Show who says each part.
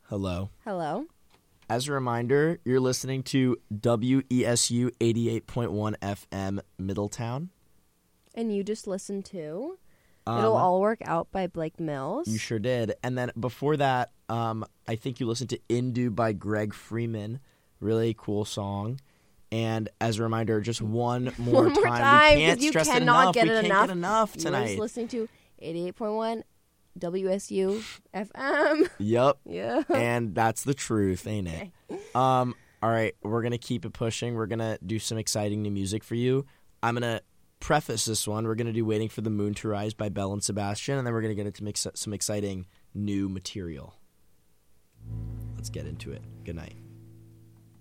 Speaker 1: Hello.
Speaker 2: Hello.
Speaker 1: As a reminder, you're listening to WESU 88.1 FM Middletown.
Speaker 2: And you just listened to It'll All Work Out by Blake Mills.
Speaker 1: You sure did. And then before that, I think you listened to Indu by Greg Freeman. Really cool song. And as a reminder, just one more time. We can't stress it enough. We can't get enough tonight.
Speaker 2: You're just listening to 88.1 WSU FM.
Speaker 1: Yep.
Speaker 2: Yeah.
Speaker 1: And that's the truth, ain't it?
Speaker 2: Okay.
Speaker 1: All right, we're going to keep it pushing. We're going to do some exciting new music for you. I'm going to preface this one. We're going to do Waiting for the Moon to Rise by Belle and Sebastian, and then we're going to get into some exciting new material. Let's get into it. Good night.